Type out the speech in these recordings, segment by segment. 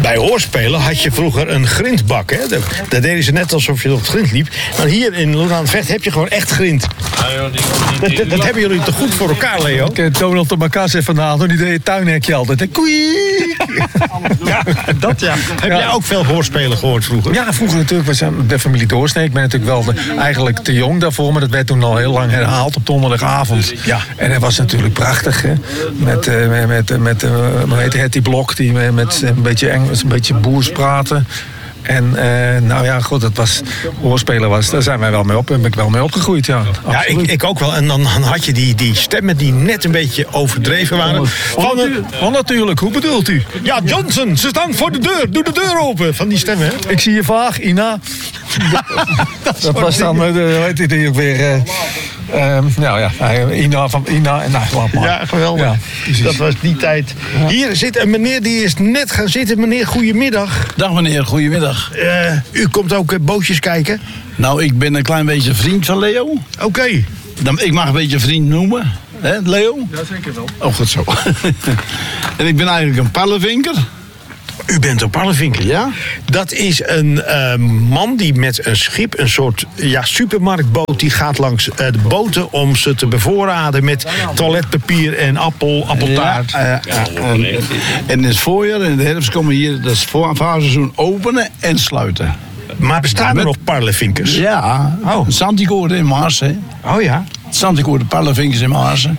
Bij hoorspelen had je vroeger een grindbak. Hè? Daar deden ze net alsof je op het grind liep. Maar hier in Loenen aan de Vecht heb je gewoon echt grind. Dat hebben jullie te goed voor elkaar, Leo. Donald de Macas heeft vanavond die deed je tuinhekje altijd. Hè? Koei! Ja, dat ja. Heb jij ook veel hoorspelen gehoord vroeger? Ja, vroeger natuurlijk. We zijn de familie Doorsnee. Ik ben natuurlijk wel eigenlijk te jong daarvoor. Maar dat werd toen al heel lang herhaald op donderdagavond. Ja. En dat was natuurlijk prachtig. Hè? Met hoe heet Hetty Blok. Die met een beetje Engels, een beetje boers praten. En nou ja, goed, dat was hoorspelen was. Daar zijn wij wel mee ben ik wel mee opgegroeid, ja. Ja, ik ook wel. En dan had je die stemmen die net een beetje overdreven waren. Natuurlijk, hoe bedoelt u? Ja, Johnson, ze staan voor de deur. Doe de deur open. Van die stemmen, hè? Ik zie je vaag, Ina. dat was dan, weet je die ook weer... nou ja, Ina en nou, ja, geweldig. Ja, dat was die tijd. Ja. Hier zit een meneer die is net gaan zitten. Meneer, goedemiddag. Dag meneer, goedemiddag. U komt ook bootjes kijken? Nou, ik ben een klein beetje vriend van Leo. Oké. Ik mag een beetje vriend noemen. Hè, Leo? Ja, zeker wel. Oh, goed zo. En ik ben eigenlijk een parlevinker. U bent een parlevinker? Ja. Dat is een man die met een schip, een soort supermarktboot... die gaat langs de boten om ze te bevoorraden met toiletpapier en appeltaart. En in het voorjaar en in de herfst komen hier dat vaarseizoen openen en sluiten. Maar bestaan er nog parlevinkers? Ja. Oh. Santicoor in Maarsen. Oh ja. Santicoor, de parlevinkers in Maarsen.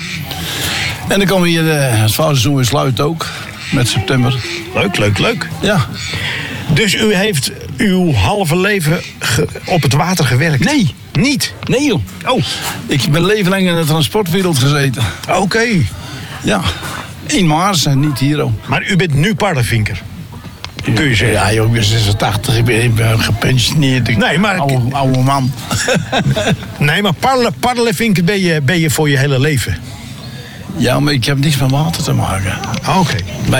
En dan komen hier het vaarseizoen weer sluiten ook. Met september. Leuk. Ja. Dus u heeft uw halve leven op het water gewerkt? Nee. Niet? Nee joh. Oh. Ik ben leven lang in de transportwereld gezeten. Oké. Ja. In Maarsen, niet hier. Maar u bent nu parlevinker? Kun je zeggen? Ja joh, ik ben 86, ik ben gepensioneerd. Nee, maar... Oude man. Nee, maar parlevinker ben je voor je hele leven? Ja, maar ik heb niks met water te maken. Oké.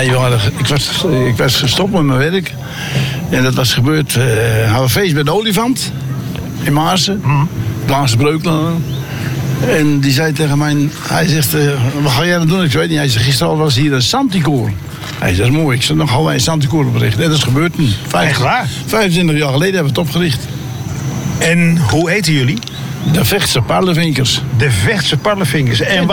Ik was gestopt met mijn werk. En dat was gebeurd. We hadden een feest bij de Olifant. In Maarsen. Plaatse Breukelen. En die zei tegen mij... Hij zegt, wat ga jij nou doen? Ik weet niet. Hij zegt, gisteren was hier een Santicoor. Hij zegt, dat is mooi. Ik zeg, nog gaan wij een Santicoor oprichten. En dat is gebeurd nu. 25 jaar geleden hebben we het opgericht. En hoe heten jullie? De Vechtse Parlevinkers. De Vechtse Parlevinkers. En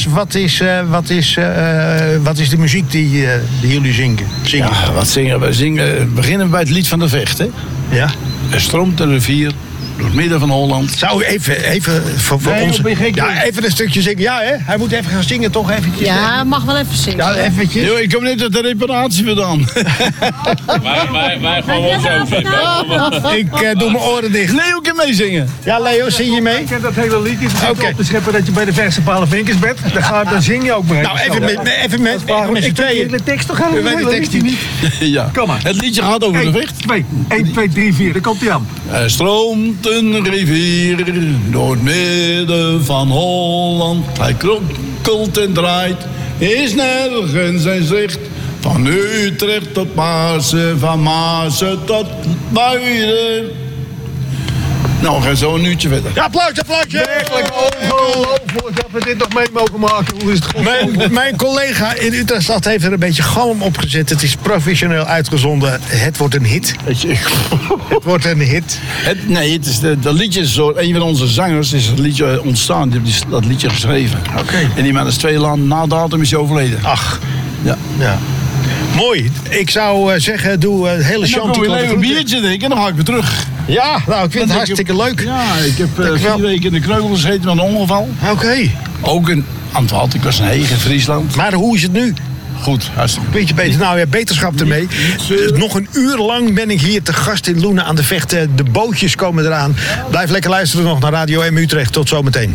wat is de muziek die jullie zingen? Ja, wat zingen we? We beginnen bij het lied van de Vecht, hè? Ja. Er stroomt een rivier door het midden van Holland. Zou even voor ons... Ja, even een stukje zingen. Ja, hè? Hij moet even gaan zingen, toch eventjes. Ja, mag wel even zingen. Ja, eventjes. Yo, ik kom net uit de reparatie vandaan. Wij gewoon wel zo zeggen. Ik doe mijn oren dicht. Leo kan meezingen. Ja, Leo, zing je mee? Ik ken dat hele liedje. Het is Oké. op te scheppen dat je bij de Vechtse Parlevinkers bent. Dan zing je ook mee. Nou, even met z'n tweeën. De tekst toch gaan we weet de tekst niet. Ja. Kom maar. Het liedje gaat over de Vecht. 1, 2, 3, 4. Daar komt hij aan. Er stroomt een rivier door het midden van Holland. Hij kronkelt en draait, is nergens zijn zicht. Van Utrecht tot Maarsen, van Maarsen tot Muiden. Nou, we gaan zo een uurtje verder. Ja, applausje! Werkelijk ongelooflijk dat we dit nog mee mogen maken. Hoe is het goed? Mijn collega in Utrecht heeft er een beetje galm opgezet. Het is professioneel uitgezonden. Het wordt een hit. Het wordt een hit. Het is dat liedje is zo. Een van onze zangers is het liedje ontstaan. Die heeft dat liedje geschreven. Oké. En die man is 2 jaar na datum is hij overleden. Ach. Ja. Mooi. Ik zou zeggen, doe een hele chanticoor. chanticoor. Dan kom je een biertje drinken en dan ga ik weer terug. Ja, nou, ik vind het hartstikke leuk. Ja, ik heb 4 weken in de Kreugel gezeten met een ongeval. Oké. Ook in Antwerpen. Ik was in Heeg in Friesland. Maar hoe is het nu? Goed, hartstikke goed. Beetje beter. Nou ja, beterschap ermee. Nog een uur lang ben ik hier te gast in Loenen aan de Vecht. De bootjes komen eraan. Blijf lekker luisteren nog naar Radio M Utrecht. Tot zometeen.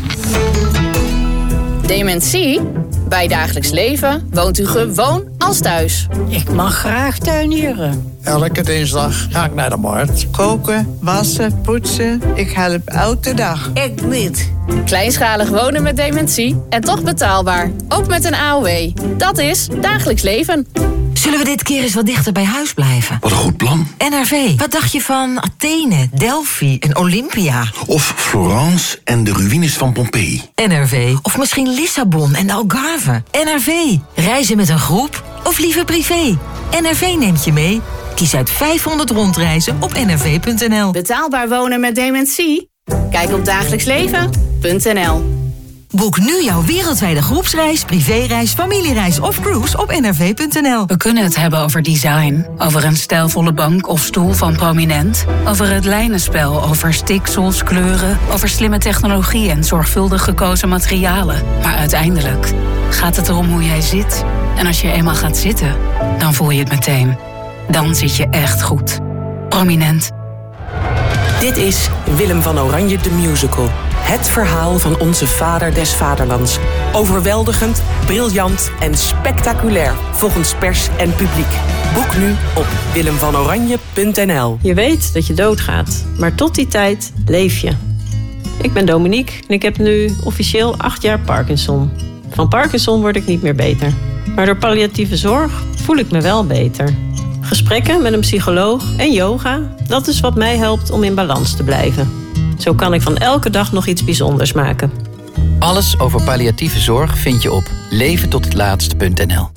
Dementie? Bij dagelijks leven woont u gewoon als thuis. Ik mag graag tuinieren. Elke dinsdag ga ik naar de markt. Koken, wassen, poetsen. Ik help elke dag. Ik niet. Kleinschalig wonen met dementie en toch betaalbaar. Ook met een AOW. Dat is dagelijks leven. Zullen we dit keer eens wat dichter bij huis blijven? Wat een goed plan. NRV, wat dacht je van Athene, Delphi en Olympia? Of Florence en de ruïnes van Pompeii. NRV, of misschien Lissabon en Algarve. NRV, reizen met een groep Of liever privé? NRV neemt je mee. Kies uit 500 rondreizen op nrv.nl. Betaalbaar wonen met dementie? Kijk op dagelijksleven.nl. Boek nu jouw wereldwijde groepsreis, privéreis, familiereis of cruise op nrv.nl. We kunnen het hebben over design, over een stijlvolle bank of stoel van Prominent, over het lijnenspel, over stiksels, kleuren, over slimme technologie en zorgvuldig gekozen materialen. Maar uiteindelijk gaat het erom hoe jij zit. En als je eenmaal gaat zitten, dan voel je het meteen. Dan zit je echt goed. Prominent. Dit is Willem van Oranje de Musical. Het verhaal van onze vader des vaderlands. Overweldigend, briljant en spectaculair volgens pers en publiek. Boek nu op willemvanoranje.nl. Je weet dat je doodgaat, maar tot die tijd leef je. Ik ben Dominique en ik heb nu officieel 8 jaar Parkinson. Van Parkinson word ik niet meer beter. Maar door palliatieve zorg voel ik me wel beter. Gesprekken met een psycholoog en yoga, dat is wat mij helpt om in balans te blijven. Zo kan ik van elke dag nog iets bijzonders maken. Alles over palliatieve zorg vind je op leventothetlaatst.nl.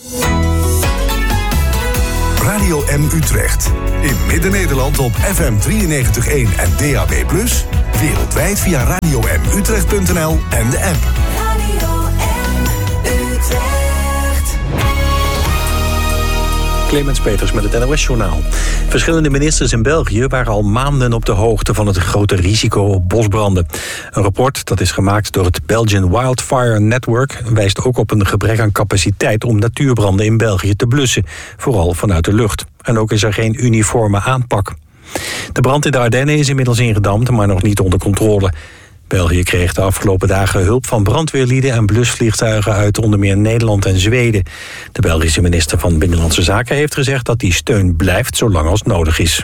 Radio M Utrecht. In Midden-Nederland op FM 93.1 en DAB+. Wereldwijd via radiomutrecht.nl en de app. Radio M Utrecht. Clemens Peters met het NOS-journaal. Verschillende ministers in België waren al maanden op de hoogte van het grote risico op bosbranden. Een rapport dat is gemaakt door het Belgian Wildfire Network wijst ook op een gebrek aan capaciteit om natuurbranden in België te blussen, vooral vanuit de lucht. En ook is er geen uniforme aanpak. De brand in de Ardennen is inmiddels ingedamd, maar nog niet onder controle. België kreeg de afgelopen dagen hulp van brandweerlieden en blusvliegtuigen uit onder meer Nederland en Zweden. De Belgische minister van Binnenlandse Zaken heeft gezegd dat die steun blijft zolang als nodig is.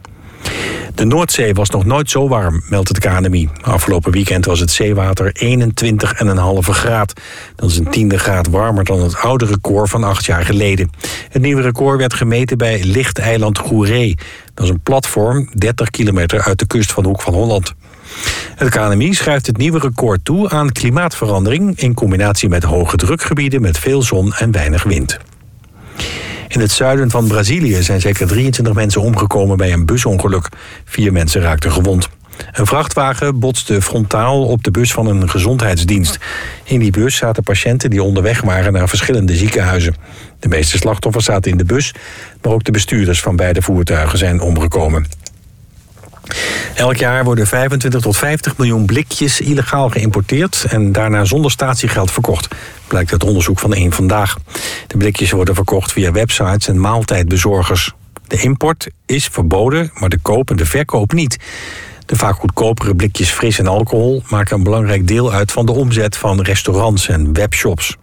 De Noordzee was nog nooit zo warm, meldt het KNMI. Afgelopen weekend was het zeewater 21,5 graad. Dat is een 10e graad warmer dan het oude record van 8 jaar geleden. Het nieuwe record werd gemeten bij Lichteiland Goeree. Dat is een platform 30 kilometer uit de kust van Hoek van Holland. Het KNMI schrijft het nieuwe record toe aan klimaatverandering in combinatie met hoge drukgebieden met veel zon en weinig wind. In het zuiden van Brazilië zijn zeker 23 mensen omgekomen bij een busongeluk. 4 mensen raakten gewond. Een vrachtwagen botste frontaal op de bus van een gezondheidsdienst. In die bus zaten patiënten die onderweg waren naar verschillende ziekenhuizen. De meeste slachtoffers zaten in de bus, maar ook de bestuurders van beide voertuigen zijn omgekomen. Elk jaar worden 25 tot 50 miljoen blikjes illegaal geïmporteerd en daarna zonder statiegeld verkocht, blijkt uit onderzoek van Eén Vandaag. De blikjes worden verkocht via websites en maaltijdbezorgers. De import is verboden, maar de koop en de verkoop niet. De vaak goedkopere blikjes fris en alcohol maken een belangrijk deel uit van de omzet van restaurants en webshops.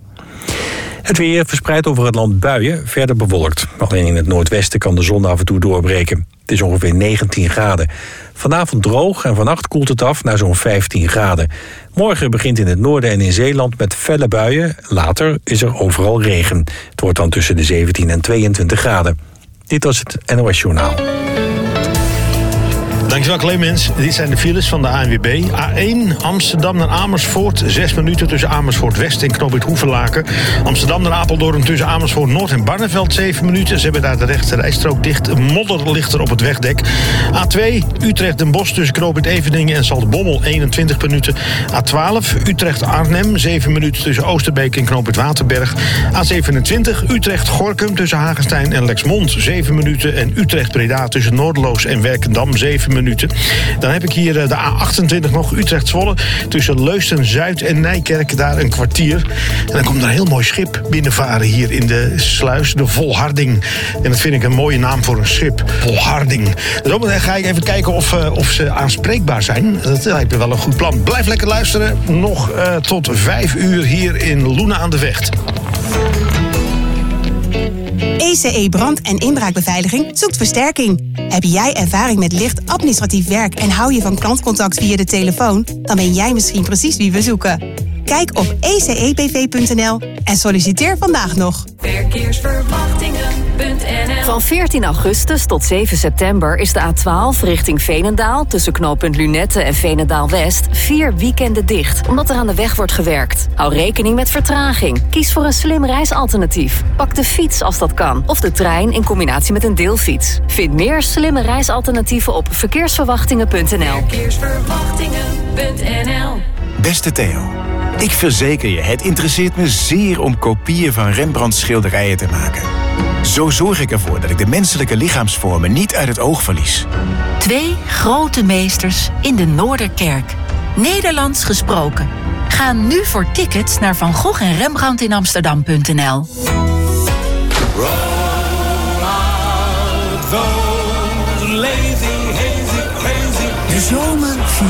Het weer verspreidt over het land buien, verder bewolkt. Alleen in het noordwesten kan de zon af en toe doorbreken. Het is ongeveer 19 graden. Vanavond droog en vannacht koelt het af naar zo'n 15 graden. Morgen begint in het noorden en in Zeeland met felle buien. Later is er overal regen. Het wordt dan tussen de 17 en 22 graden. Dit was het NOS Journaal. Dankjewel Clemens. Dit zijn de files van de ANWB. A1 Amsterdam naar Amersfoort. 6 minuten tussen Amersfoort West en Knoop het Hoevelaken. Amsterdam naar Apeldoorn tussen Amersfoort Noord en Barneveld 7 minuten. Ze hebben daar de rechte rijstrook dicht. Modder ligt er op het wegdek. A2 Utrecht Den Bosch tussen Knoop het Eveningen en Zaltbommel 21 minuten. A12 Utrecht Arnhem 7 minuten tussen Oosterbeek en Knoop het Waterberg. A27 Utrecht Gorinchem tussen Hagestein en Lexmond 7 minuten. En Utrecht Breda tussen Noorderloos en Werkendam 7 minuten. Dan heb ik hier de A28 nog, Utrecht-Zwolle. Tussen Leusden-Zuid en Nijkerk, daar een kwartier. En dan komt er een heel mooi schip binnenvaren hier in de sluis, de Volharding. En dat vind ik een mooie naam voor een schip, Volharding. Zometeen ga ik even kijken of ze aanspreekbaar zijn. Dat lijkt me wel een goed plan. Blijf lekker luisteren. Nog tot 5 uur hier in Loenen aan de Vecht. ECE Brand- en Inbraakbeveiliging zoekt versterking. Heb jij ervaring met licht administratief werk en hou je van klantcontact via de telefoon? Dan ben jij misschien precies wie we zoeken. Kijk op ecebv.nl en solliciteer vandaag nog. Verkeersverwachtingen.nl. Van 14 augustus tot 7 september is de A12 richting Veenendaal tussen knooppunt Lunette en Veenendaal West 4 weekenden dicht, omdat er aan de weg wordt gewerkt. Hou rekening met vertraging. Kies voor een slim reisalternatief. Pak de fiets als dat kan, of de trein in combinatie met een deelfiets. Vind meer slimme reisalternatieven op verkeersverwachtingen.nl. Verkeersverwachtingen.nl. Beste Theo, ik verzeker je, het interesseert me zeer om kopieën van Rembrandts schilderijen te maken. Zo zorg ik ervoor dat ik de menselijke lichaamsvormen niet uit het oog verlies. 2 grote meesters in de Noorderkerk. Nederlands gesproken. Ga nu voor tickets naar Van Gogh en Rembrandt in Amsterdam.nl. De zomer